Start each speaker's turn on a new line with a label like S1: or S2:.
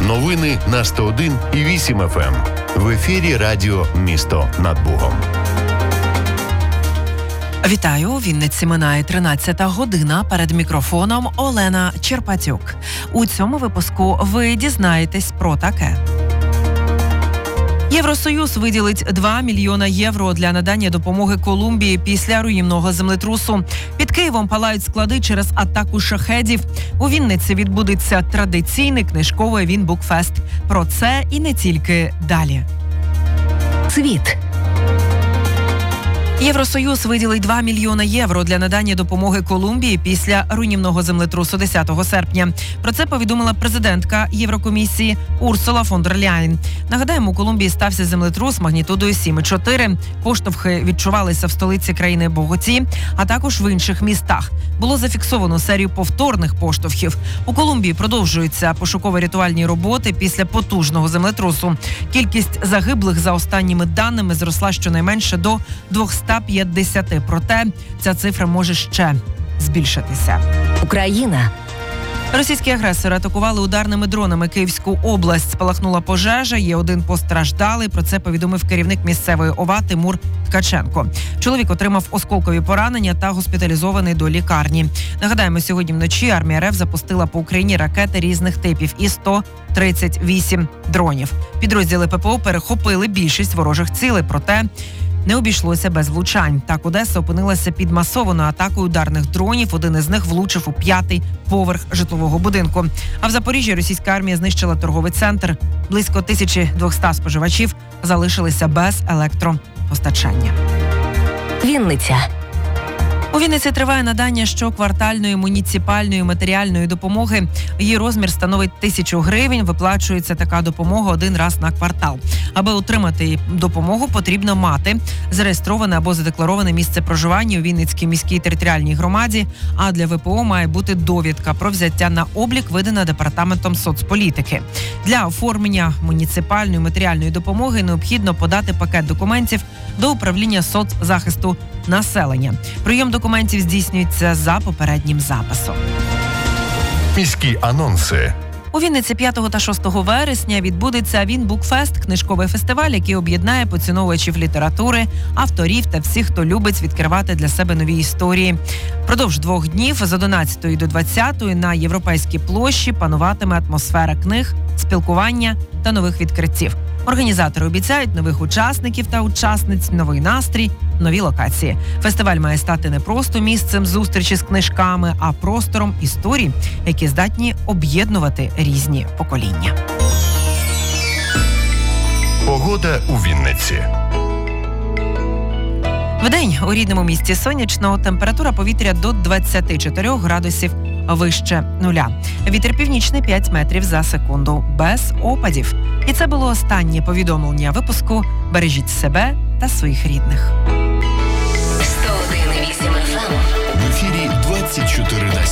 S1: Новини на 101,8 FM. В ефірі радіо «Місто над Бугом».
S2: Вітаю! У Вінниці минає 13-та година. Перед мікрофоном Олена Черпатюк. У цьому випуску ви дізнаєтесь про таке. Євросоюз виділить 2 мільйона євро для надання допомоги Колумбії після руйнівного землетрусу. Під Києвом палають склади через атаку шахедів. У Вінниці відбудеться традиційний книжковий Вінбукфест. Про це і не тільки далі. Світ. Євросоюз виділить 2 мільйона євро для надання допомоги Колумбії після руйнівного землетрусу 10 серпня. Про це повідомила президентка Єврокомісії Урсула фон дер Ляєн. Нагадаємо, у Колумбії стався землетрус магнітудою 7,4. Поштовхи відчувалися в столиці країни Боготі, а також в інших містах. Було зафіксовано серію повторних поштовхів. У Колумбії продовжуються пошуково-рятувальні роботи після потужного землетрусу. Кількість загиблих за останніми даними зросла щонайменше до 250. Проте ця цифра може ще збільшитися.
S3: Україна.
S2: Російські агресори атакували ударними дронами Київську область. Спалахнула пожежа, є один постраждалий. Про це повідомив керівник місцевої ОВА Тимур Ткаченко. Чоловік отримав осколкові поранення та госпіталізований до лікарні. Нагадаємо, сьогодні вночі армія РФ запустила по Україні ракети різних типів і 138 дронів. Підрозділи ППО перехопили більшість ворожих цілей, проте не обійшлося без влучань. Так, Одеса опинилася під масованою атакою ударних дронів. Один із них влучив у 5-й поверх житлового будинку. А в Запоріжжі російська армія знищила торговий центр. Близько 1200 споживачів залишилися без електропостачання.
S3: Вінниця.
S2: У Вінниці триває надання щоквартальної муніципальної матеріальної допомоги. Її розмір становить 1000 гривень. Виплачується така допомога один раз на квартал. Аби отримати допомогу, потрібно мати зареєстроване або задеклароване місце проживання у Вінницькій міській територіальній громаді, а для ВПО має бути довідка про взяття на облік, видана Департаментом соцполітики. Для оформлення муніципальної матеріальної допомоги необхідно подати пакет документів до управління соцзахисту населення. Прийом документів здійснюється за попереднім записом.
S1: Міські анонси.
S2: У Вінниці 5 та 6 вересня відбудеться Вінбукфест – книжковий фестиваль, який об'єднає поціновувачів літератури, авторів та всіх, хто любить відкривати для себе нові історії. Впродовж 2 днів з 11 до 20 на Європейській площі пануватиме атмосфера книг, спілкування та нових відкриттів. Організатори обіцяють нових учасників та учасниць, новий настрій, нові локації. Фестиваль має стати не просто місцем зустрічі з книжками, а простором історій, які здатні об'єднувати різні покоління.
S1: Погода у Вінниці.
S2: Вдень у рідному місті сонячно, температура повітря до 24 градусів вище нуля. Вітер північний 5 метрів за секунду, без опадів. І це було останнє повідомлення випуску. Бережіть себе та своїх рідних.
S3: 101,8 FM.
S1: В ефірі 24/7.